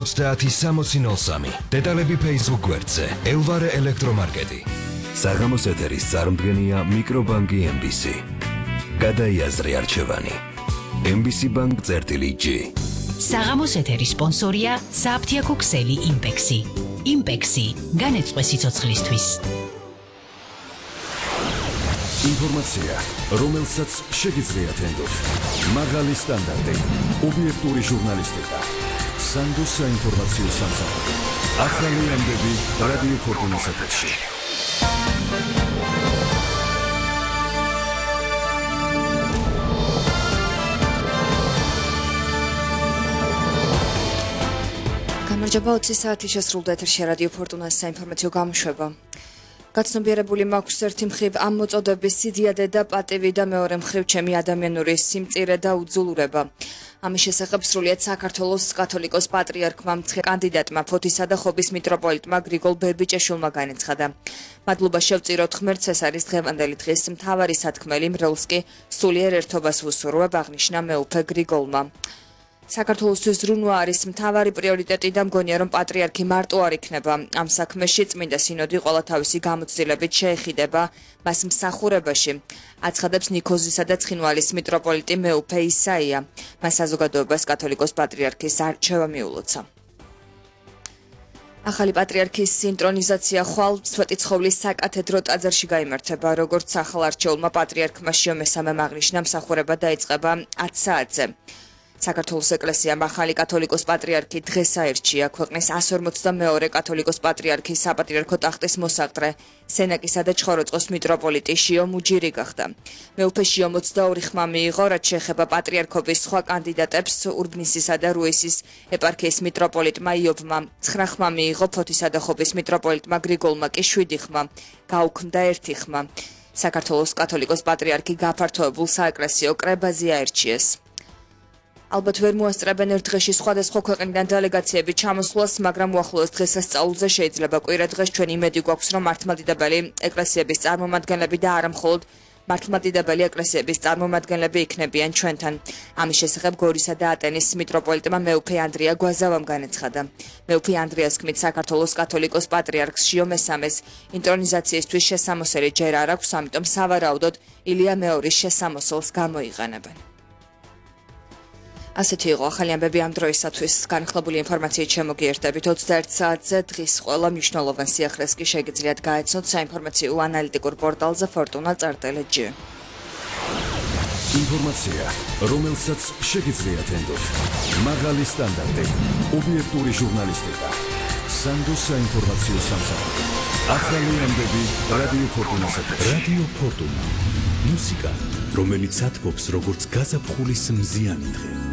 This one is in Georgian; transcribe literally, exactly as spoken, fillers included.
ოცდაათი სამოცი ნოლ სამი. დეტალები Facebook გვერდზე. ელვარე ელექტრომარკეტი. საღამოს ეთერის წარმდგენია მიკრობანკი ემ ბი სი. გადაიაზრე არჩევანი. ემ ბი სი ბანკ წერტილი ჯი. საღამოს ეთერის სპონსორია საფთიაქო ქსელი იმპექსი. იმპექსი განეწყვე სიცოცხლისთვის. ინფორმაცია, რომელსაც შეგიძლიათ ენდოთ. მაღალი სტანდარტი, ობიექტური ჟურნალისტიკა. სანდო საინფორმაციო სამსახური. ახალი ამბები რადიო ფორტუნის ეთერში. გამარჯობა, ოცი საათი შესრულდა ეთერში რადიო ფორტუნას საინფორმაციო გამოშვება. გაცნობიერებული მაქვს ერთი მხრივ ამ მოწოდების სიდიადე და პატივი და მეორე მხრივ ჩემი ადამიანური სიმწირე და უძულურება. ამის შესახებ სრულიად საქართველოს კათოლიკოს პატრიარქმა მცხე კანდიდატმა ფოთისა და ხობის მიტროპოლიტმა გრიგოლ ბერბიჭეშვილმა განაცხადა. მადლობა შევწიროთ ღმერთს, ეს არის დღევანდელი დღის მთავარი სათქმელი, მრევლს კი სულიერ ერთობას ვუსურვებ, აღნიშნა მეუფე გრიგოლმა. საქართველოსთვის ზრუნვა არის მთავარი პრიორიტეტი და მგონია რომ პატრიარქი მარტო არ იქნება. ამ საქმეში წმინდა სინოდი ყველა თავისი გამოცდილებით შეეხიდება მას მსახურებაში. აცხადებს ნიქოზისა და ცხინვალის მიტროპოლიტი მეუფე ისაია. მას საზოგადოებას კათოლიკოს პატრიარქის არჩევა მიულოცა. ახალი პატრიარქის სინტრონიზაცია ხვალ სვეტიცხოვლის საკათედრო ტაძარში გაიმართება, როგორც ახალ არჩეულმა პატრიარქმა შიო მესამემ აღნიშნა, მსახურება დაიწყება ათ საათზე. საქართველოს ეკლესიამ ახალი კათოლიკოს პატრიარქი დღეს აირჩია. ქვეყნის ასი ორმოცდამეორე კათოლიკოს პატრიარქის საპატრიარქო ტახტის მოსაყდრე, სენაკისა და ჩხოროწყოს მიტროპოლიტი შიო მუჯირი გახდა. მეუფე შიო ოცდაორი ხმა მიიღო, რაც შეეხება პატრიარქობის სხვა კანდიდატებს, ურბნისისა და რუისის ეპარქიის მიტროპოლიტმა იობმა ცხრა ხმა მიიღო, ფოთისა და ხობის მიტროპოლიტმა გრიგოლმა კი შვიდი ხმა, გაუქმდა ერთი ხმა. საქართველოს კათოლიკოს პატრიარქი გაფართოებულ საეკლესიო კრებაზე აირჩიეს. ალბათ ვერ მოასწრებენ ერთ დღეში სხვადასხვა ქვეყნიდან დელეგაციები ჩამოსვლას, მაგრამ უახლოეს დღესასწაულზე შეიძლება კვირა დღეს ჩვენი იმედი გვაქვს, რომ მართლმადიდებელი ეკლესიების წარმომადგენლები და არა მხოლოდ მართლმადიდებელი ეკლესიების წარმომადგენლები იქნებიან ჩვენთან. ამის შესახებ გორისა და ატენის მიტროპოლიტმა მეუფე ანდრია გვაზავამ განაცხადა. მეუფე ანდრიას თქმით, საქართველოს კათოლიკოს პატრიარქს შიო მესამეს ინტრონიზაციისთვის შესამოსელი ჯერ არ აქვს, ამიტომ სავარაუდოდ ილია მეორის შესამოსელს გამოიყენებენ. ასეთი იყო ახალი ამბები ამ დროისათვის. განხილებული ინფორმაციით შემოგიერთდებით ოცდაერთ საათზე. დღის ყველა მნიშვნელოვან სიახლეს კი შეგიძლიათ გაეცნოთ საინფორმაციო ანალიტიკურ პორტალზე ფორტუნა წერტილი ჯი. ინფორმაცია, რომელსაც შეგიძლიათ ენდოთ. მაღალი სტანდარტი, ობიექტური ჟურნალისტიკა. სანდო საინფორმაციო სამსახური. ახალი ამბები რადიო ფორტუნის ეთერში. რადიო ფორტუნა. მუსიკა, რომელიც ათბობს როგორც გაზაფხულის მზიანი დღე.